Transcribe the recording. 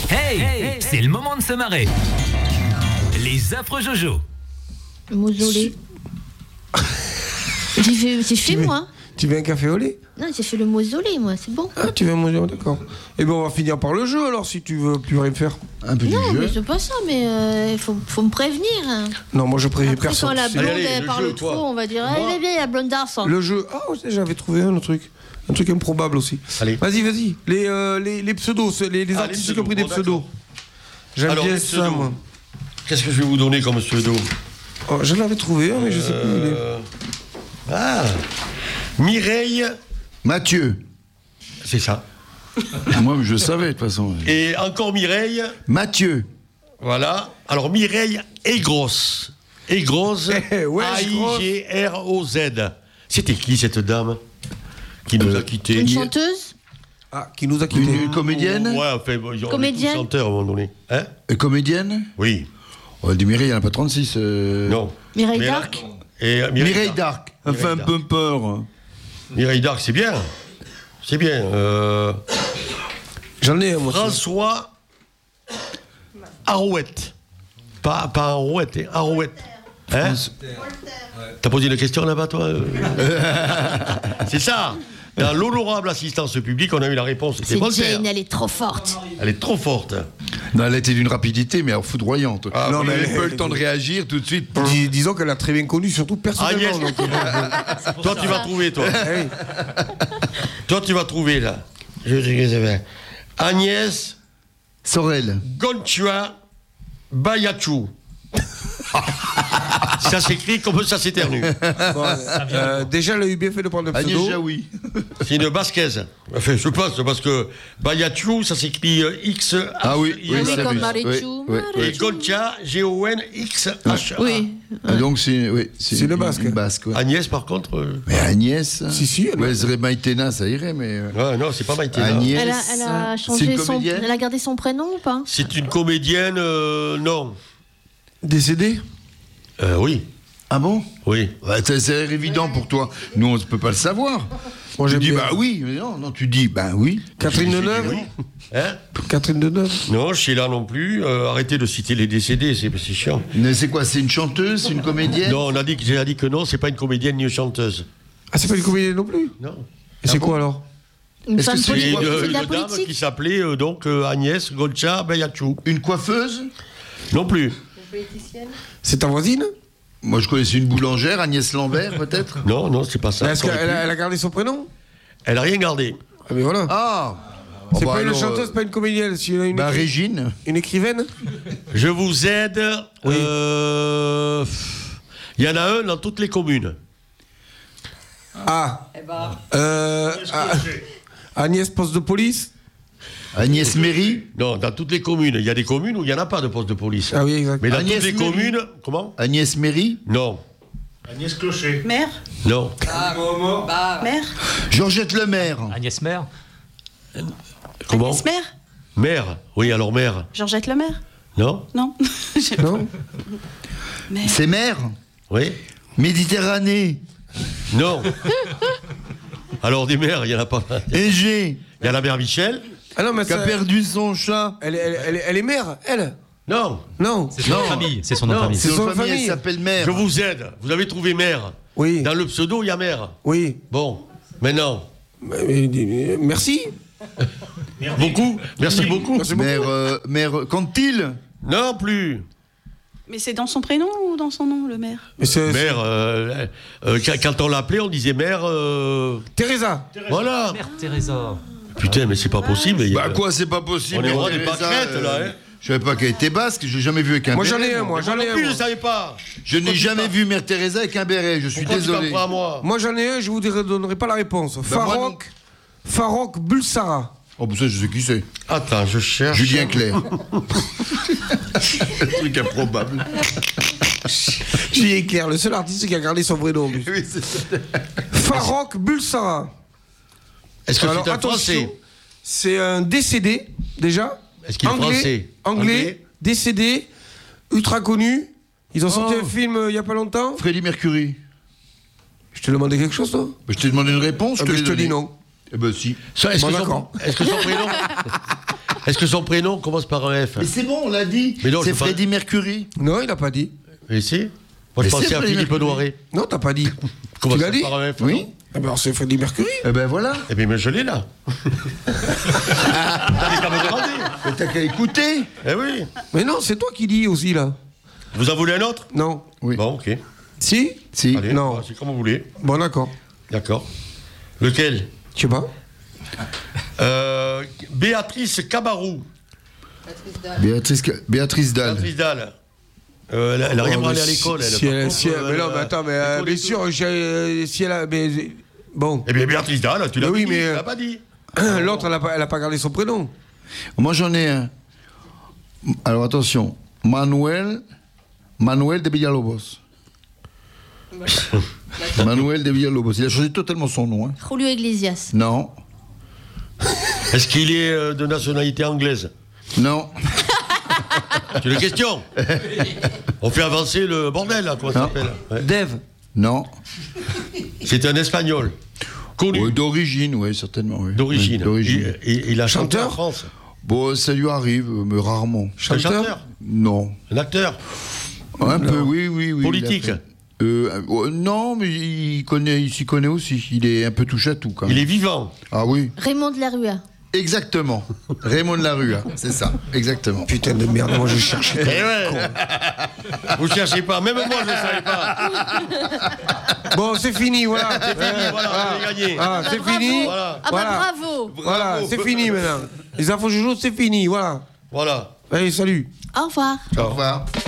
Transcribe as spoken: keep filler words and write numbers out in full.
Hey, hey, c'est le moment de se marrer. Les affreux Jojo. Mausolée. J'ai fait, j'ai fait Tu veux- moi. Tu veux un café au lait? Non, j'ai fait le mausolée, moi, c'est bon. Ah, tu veux un mausolée, d'accord. Eh ben, on va finir par le jeu alors, si tu veux plus rien faire. Un petit Non, mais jeu. c'est pas ça, mais il euh, faut, faut me prévenir. Hein. Non, moi je préviens Après, personne. quand la tu sais. blonde Allez, allez, elle le parle jeu, trop, toi. on va dire, ah, Moi. il est bien, la blonde d'arçon. Le jeu. Ah, ouais, j'avais trouvé un autre truc. Un truc improbable aussi. Allez. Vas-y, vas-y. Les, euh, les, les pseudos, les, les Ah, artistes les qui ont pris des pseudos, pseudos. J'aime Alors, bien les ça, pseudos. moi. Qu'est-ce que je vais vous donner comme pseudo? Oh, je l'avais trouvé, hein, mais je sais plus où il est. Euh, Ah Mireille, Mathieu. c'est ça. Moi, je savais de toute façon. Et encore Mireille, Mathieu. voilà. Alors Mireille est grosse. Est grosse. Eh, ouais, A I G R O Z. C'était qui cette dame qui nous Euh, a quittés? Une chanteuse Ah, qui nous a quittés. Une comédienne. Ouais, enfin, bon, ils ont Comédienne. tous chanteur à un moment donné. Hein? Euh, Comédienne. Oui. Oh, du Mireille, il n'y en a pas trente-six. euh. Non. Mireille Mais là- Darc Et euh, Mireille d'Arc. Elle Mireille fait un d'Arc. peu peur. Mireille d'Arc, c'est bien. C'est bien. Euh, J'en ai un, moi. François Arouette. Pas, pas Arouette, hein, Arouette. Hein? T'as posé une question là-bas, toi? euh C'est ça. Dans l'honorable assistance publique, on a eu la réponse. C'était C'est Voltaire. Jane, elle est trop forte. Elle est trop forte. Non, elle était d'une rapidité, mais alors foudroyante. Ah, non, On mais n'avait elle- pas eu le temps de réagir tout de suite. Dis- disons qu'elle a très bien connu, surtout personnellement. Agnès. donc, euh, Toi, tu vas trouver, toi. eh oui. Toi, tu vas trouver, là. Je sais que c'est bien. Agnès Sorel. Gonchua Bayachou. Ça s'écrit comme ça s'éternue. Bon, euh, déjà, elle a eu bien fait de prendre un Agnès pseudo. Jaoui. C'est une basquaise. Enfin, je pense, parce que Bayachou, ça s'écrit euh, X H Ah oui, I oui, S. Oui, ça comme oui. Marichou, Oui, oui, Et Goncha, G O N X H A. Oui. Ah, donc c'est oui, C'est une basque. Une basque ouais. Agnès, par contre. euh, Mais Agnès. Si, si, elle- Ouais, elle serait Maïtena, ça irait, mais. euh, Ouais, non, c'est pas Maïté. là. Agnès. Elle a, elle a C'est changé une son. comédienne Elle a gardé son prénom ou pas? C'est une comédienne, euh, non. Décédé. Euh, oui, Ah bon? oui. Ouais, ça, c'est évident pour toi. Nous, on ne peut pas le savoir. Moi, Tu j'aime dis bien. bah oui, mais non, non, tu dis bah oui. Catherine Je dis, Deneuve. oui. Hein? Catherine Deneuve. Non, Sheila non plus. Euh, arrêtez de citer les décédés, c'est c'est chiant. Mais c'est quoi? C'est une chanteuse, c'est une comédienne? Non, on a dit que j'ai dit que non, c'est pas une comédienne ni une chanteuse. Ah, c'est pas une comédienne non plus. Non. Et c'est bon quoi alors? Une Est-ce femme que c'est C'est politique. une, C'est de une la dame qui politique. s'appelait euh, donc euh, Agnès Goncha Bayachou. Une coiffeuse? Non plus. C'est ta voisine? Moi, je connaissais une boulangère, Agnès Lambert, peut-être. Non, non, c'est pas ça. Est-ce ça aurait qu'elle pu. a, elle a gardé son prénom? Elle a rien gardé. Ah, mais voilà. Ah. c'est Oh, bah pas une alors, chanteuse, euh, pas une comédienne. C'est une, une, Bah, écri- Régine. une écrivaine? Je vous aide. Oui. euh, Il y en a un dans toutes les communes. Ah. Euh, ah, Agnès, poste de police? Agnès Méry. Non, dans toutes les communes. Il y a des communes où il n'y en a pas de poste de police. Ah oui, exact. Mais dans Agnès toutes les Méry. communes. Comment? Agnès Méry. Non. Agnès Clocher. Mère Non. Mère Georgette Lemaire. Agnès Mère. Comment? Agnès Mère Mère. Oui, alors mère. Georgette Lemaire Non? Non. Non? Mère. C'est mère. Oui? Méditerranée. Non. Alors des mères, il n'y en a pas. Égée. Il y a la mère Michel. Ah non, mais Qui a ça- perdu son chat. elle, est- elle, est- elle, est- elle est mère, elle? Non. Non. C'est son nom de famille. C'est son nom de Non. famille. C'est Son son famille, famille. elle s'appelle mère. Je vous aide. Vous avez trouvé mère. Oui. Dans le pseudo, il y a mère. Oui. Bon. Maintenant. Mais- mais- mais- merci. Beaucoup. Merci beaucoup. Merci beaucoup. Mère, euh, mère Cantil. Non plus. Mais c'est dans son prénom ou dans son nom, le maire Mais c'est- Mère. euh, euh, quand- quand on l'appelait, on disait mère. euh, Teresa. Voilà. Mère Teresa. Putain, mais c'est pas possible. il y a- Bah quoi, c'est pas possible. On est Mère roi des Teresa, pâquerettes, là, hein. Je savais pas qu'elle était basque, j'ai jamais vu avec un Moi, béret. j'en ai un, moi. Moi J'en non ai un. plus, je moi. ne savais pas. Je n'ai Pourquoi tu jamais t'en- vu Mère Teresa avec un béret, je suis Pourquoi tu t'en désolé. prends à moi? Moi, j'en ai un, je vous dirai- donnerai pas la réponse. Bah, moi, Farok. Farok Bulsara. Oh, bah ça, je sais qui c'est. Attends, je cherche. Julien Clerc. Un truc improbable. Julien Clerc, le seul artiste qui a gardé son vrai nom. en plus. Oui, c'est ça. Farok Bulsara. Est-ce que Alors, c'est un attention, français? c'est un décédé, déjà. Est-ce qu'il est anglais, français? Anglais, Anglais. décédé, ultra connu. Ils ont sorti Oh. un film euh, il y a pas longtemps. Freddie Mercury. Je te demandais quelque chose, toi? Bah, je t'ai demandé une réponse, Ah, je te mais l'ai je te donné. dis non. Eh ben si. Ça, Est-ce Bon, que, son- d'accord. est-ce que son prénom Est-ce que son prénom commence par un F? Mais c'est bon, on l'a dit. Mais non, c'est je sais pas. Freddie Mercury. Non, il n'a pas dit. Et si? Moi, Mais je c'est pensais à Freddie Philippe Mercury. Noiret. Non, t'as pas dit. Commence l'as dit par un F, Oui. non? Ah ben, c'est Freddie Mercury. Eh ben voilà. Eh bien, mais je l'ai là. T'avais qu'à me demander. Mais t'as qu'à écouter. Eh oui. Mais non, c'est toi qui dis aussi, là. Vous en voulez un autre? Non. Oui. Bon, ok. Si? Si. Allez, Non. bah, c'est comme vous voulez. Bon, d'accord. D'accord. Lequel? Je sais pas. euh, Béatrice Cabarou. Béatrice, Béatrice Dalle. Béatrice Dalle. Euh, elle, elle a rien Oh, mais allé à si- l'école, elle. Si Par elle, contre, si elle- euh, mais non, mais attends, mais euh, l'école bien et sûr, tout. j'ai- si elle a. Mais, bon. Eh bien, Béatrice Dalle, tu l'as Mais oui, dit, mais, tu euh, l'as pas dit. L'autre, elle a, pas- elle a pas gardé son prénom. Moi j'en ai un. Alors attention. Manuel. Manuel de Villalobos. Manuel de Villalobos. Il a changé totalement son nom. Hein. Julio Iglesias. Non. Est-ce qu'il est euh, de nationalité anglaise? Non. C'est une question. On fait avancer le bordel, là, comment ça Non. s'appelle? Ouais. Dave. Non. C'est un espagnol. Connu. Ouais, d'origine, oui, certainement. Oui. D'origine. Oui, d'origine. Il, il- il a chanté en Chanteur France. Bon, ça lui arrive, mais rarement. C'est un Chanteur chanteur. Non. Un acteur. Un peu, oui, oui, oui. Politique. il a fait- Euh, euh, non, mais il connaît, il s'y connaît aussi. Il est un peu touche à tout, quand même. Il est vivant. Ah oui. Raymond de la Rua. Exactement. Raymond de la Rue, c'est ça. Exactement. Putain de merde, moi je cherchais. Eh ouais. Vous cherchez pas, même moi je ne savais pas. Bon, c'est fini, voilà. C'est fini, voilà, vous avez gagné. Ah, c'est Bravo. fini. Voilà. Ah bah Voilà. bravo. Voilà, c'est fini maintenant. Les infos Jojo, c'est fini, voilà. Voilà. Allez, salut. Au revoir. Au revoir.